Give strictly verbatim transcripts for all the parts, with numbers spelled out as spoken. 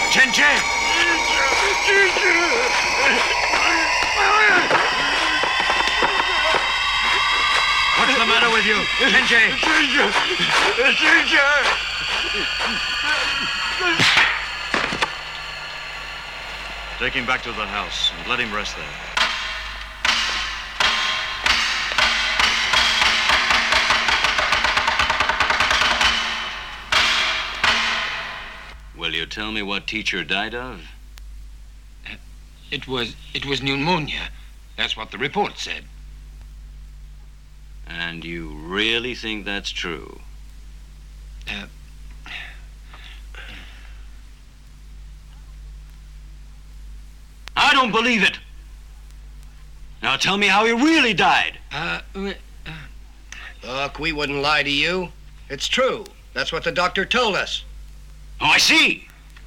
Chenche! What's the matter with you? Chenche! Take him back to the house and let him rest there. Will you tell me what teacher died of? Uh, it was it was pneumonia. That's what the report said. And you really think that's true? Uh, I don't believe it. Now tell me how he really died. Uh, uh, Look, we wouldn't lie to you. It's true. That's what the doctor told us. Oh, I see.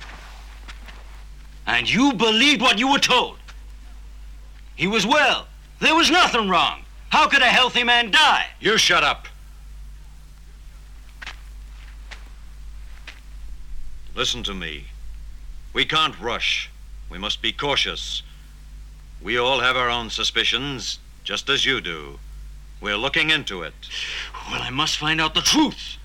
And you believed what you were told. He was well. There was nothing wrong. How could a healthy man die? You shut up. Listen to me. We can't rush. We must be cautious. We all have our own suspicions, just as you do. We're looking into it. Well, I must find out the truth.